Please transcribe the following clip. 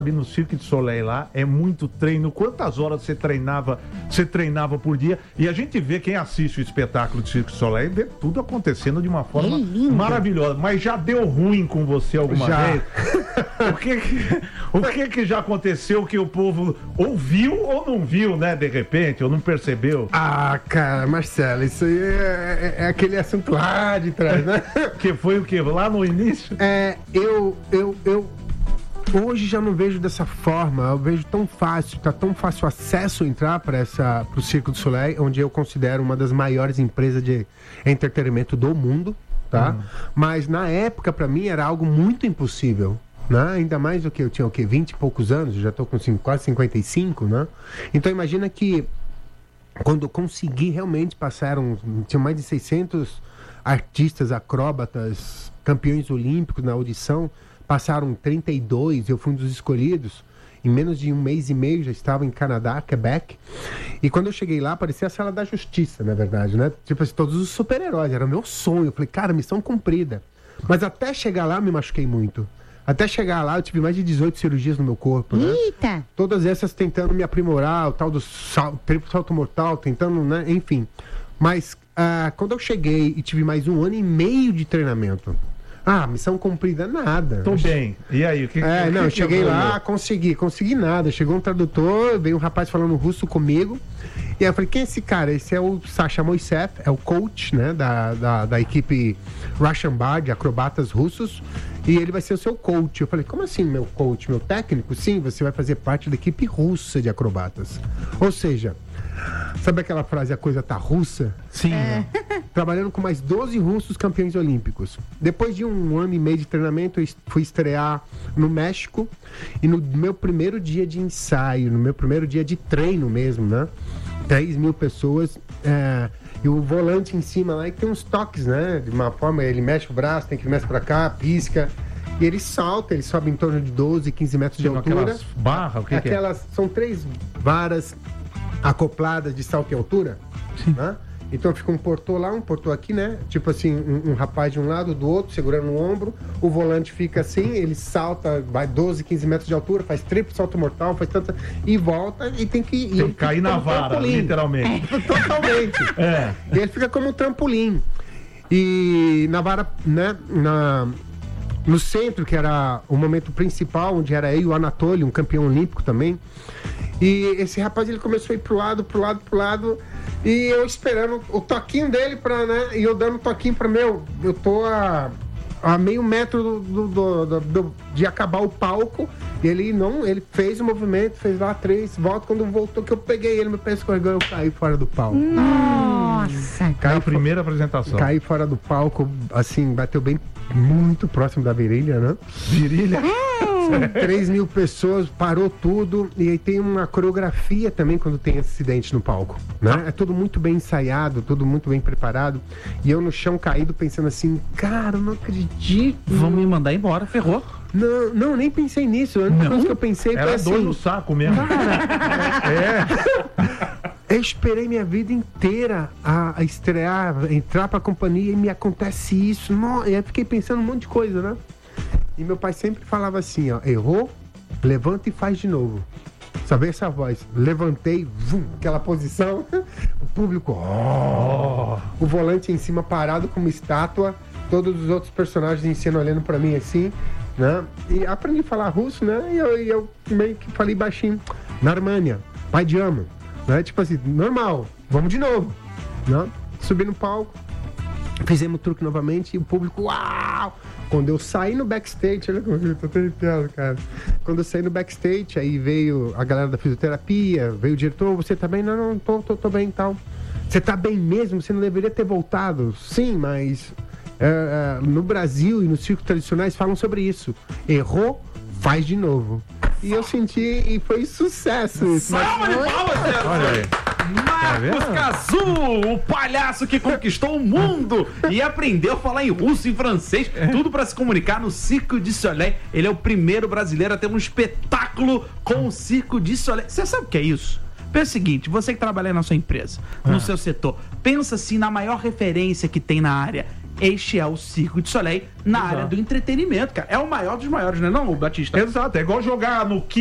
no Cirque du Soleil lá, é muito treino. Quantas horas você treinava por dia? E a gente vê, quem assiste o espetáculo do Cirque du Soleil, vê tudo acontecendo de uma forma maravilhosa. Mas já deu ruim com você alguma vez? O que já aconteceu que o povo ouviu ou não viu, né, de repente, ou não percebeu? Ah, cara, Marcelo, isso aí é aquele assunto lá de trás, né? Que foi o quê? Lá no início? Eu hoje já não vejo dessa forma. Eu vejo tão fácil, tá tão fácil acesso entrar para o Cirque du Soleil, onde eu considero uma das maiores empresas de entretenimento do mundo, tá? Mas na época, para mim, era algo muito impossível, né? Ainda mais do que eu tinha 20 e poucos anos, eu já tô com quase 55, né? Então imagina que quando eu consegui realmente tinha mais de 600 artistas, acróbatas, campeões olímpicos na audição. Passaram 32, eu fui um dos escolhidos. Em menos de um mês e meio já estava em Canadá, Quebec. E quando eu cheguei lá, parecia a Sala da Justiça, na verdade, né? Tipo assim, todos os super-heróis, era o meu sonho. Eu falei, cara, missão cumprida. Mas até chegar lá, eu me machuquei muito. Até chegar lá, eu tive mais de 18 cirurgias no meu corpo, né? Eita! Todas essas tentando me aprimorar, o tal do triplo salto mortal, tentando, né? Enfim. Mas quando eu cheguei e tive mais 1 ano e meio de treinamento... missão cumprida, nada. Tô bem. E aí, eu cheguei lá, consegui nada. Chegou um tradutor, veio um rapaz falando russo comigo. E aí eu falei, quem é esse cara? Esse é o Sasha Moisev, é o coach, né, da equipe Russian Bar, de acrobatas russos. E ele vai ser o seu coach. Eu falei, como assim, meu coach, meu técnico? Sim, você vai fazer parte da equipe russa de acrobatas. Ou seja, sabe aquela frase, a coisa tá russa? Sim. Trabalhando com mais 12 russos campeões olímpicos. Depois de 1 ano e meio de treinamento, eu fui estrear no México. E no meu primeiro dia de ensaio, no meu primeiro dia de treino mesmo, né? 3 mil pessoas. E o volante em cima lá, e tem uns toques, né? De uma forma, ele mexe o braço, tem que mexe pra cá, pisca. E ele salta, ele sobe em torno de 12, 15 metros de altura. Aquelas barras, o que é? São 3 varas acopladas de salto e altura. Né? Então fica um portô lá, um portô aqui, né? Tipo assim, um rapaz de um lado, do outro, segurando o ombro. O volante fica assim, ele salta, vai 12, 15 metros de altura, faz triplo salto mortal, faz tanta... E volta e tem que cair na vara, literalmente. Totalmente. E ele fica como um trampolim. E na vara, né? No centro, que era o momento principal, onde era eu e o Anatoly, um campeão olímpico também. E esse rapaz, ele começou a ir pro lado, e eu esperando o toquinho dele né? E eu dando toquinho pra eu tô a meio metro de acabar o palco. E ele fez o movimento, fez lá 3 voltas. Quando voltou, que eu peguei ele, meu pé escorregou, eu caí fora do palco. Nossa! Caiu a primeira apresentação. Caí fora do palco, assim, bateu bem muito próximo da virilha, né? Virilha? 3 mil pessoas, parou tudo. E aí tem uma coreografia também quando tem acidente no palco, né? É tudo muito bem ensaiado, tudo muito bem preparado. E eu no chão caído pensando assim, cara, eu não acredito. Vão me mandar embora, ferrou. Não, nem pensei nisso. A única coisa que eu pensei foi assim... Era dor no saco mesmo. Eu esperei minha vida inteira a estrear, entrar pra companhia e me acontece isso. E aí fiquei pensando um monte de coisa, né? E meu pai sempre falava assim, ó, errou, levanta e faz de novo. Sabe essa voz? Levantei, aquela posição, o público, o volante em cima parado como estátua, todos os outros personagens em cena olhando pra mim assim, né? E aprendi a falar russo, né? E eu meio que falei baixinho, Narmania, pai de amo, né? Tipo assim, normal, vamos de novo, né? Subi no palco, fizemos o truque novamente e o público, uau! Quando eu saí no backstage, olha como eu tô arrepiado, cara. Quando eu saí no backstage, aí veio a galera da fisioterapia, veio o diretor, você tá bem? Não, tô bem e tal. Você tá bem mesmo? Você não deveria ter voltado? Sim, mas no Brasil e nos circos tradicionais falam sobre isso. Errou, faz de novo. E eu senti, e foi sucesso isso. Salva de palmas, Olha aí. Marcos Cazu, o palhaço que conquistou o mundo e aprendeu a falar em russo e francês, tudo para se comunicar no Cirque du Soleil. Ele é o primeiro brasileiro a ter um espetáculo com o Cirque du Soleil. Você sabe o que é isso? Pensa o seguinte, você que trabalha na sua empresa, no seu setor, pensa assim na maior referência que tem na área. este é o Cirque du Soleil na área do entretenimento, cara. É o maior dos maiores, não é não, Batista? Exato, é igual jogar no